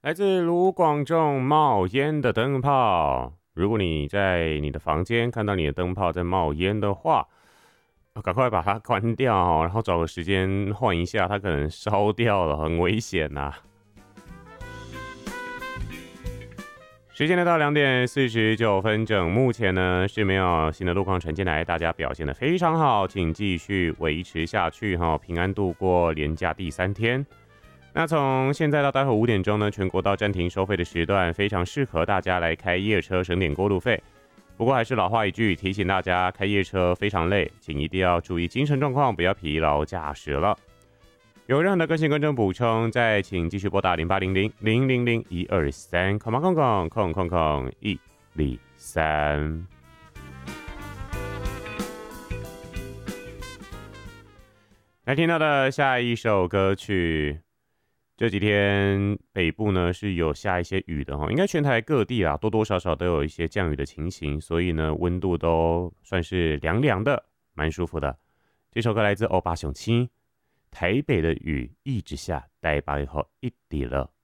来自卢广仲冒烟的灯泡。如果你在你的房间看到你的灯泡在冒烟的话，赶快把它关掉哦，然后找个时间换一下，它可能烧掉了，很危险呐。时间来到2:49整，目前呢是没有新的路况传进来，大家表现得非常好，请继续维持下去哈，平安度过连假第3天。那从现在到待会5点钟呢，全国道暂停收费的时段，非常适合大家来开夜车，省点过路费。不过还是老话一句，提醒大家开夜车非常累，请一定要注意精神状况，不要疲劳驾驶了。有任何的更新更正补充，再请继续拨打0800-000-123，空空空空空空123。来听到的下一首歌曲，这几天北部呢是有下一些雨的哈，应该全台各地啦多多少少都有一些降雨的情形，所以呢温度都算是凉凉的，蛮舒服的。这首歌来自欧巴熊七，台北的雨一直下，台北雨一直了。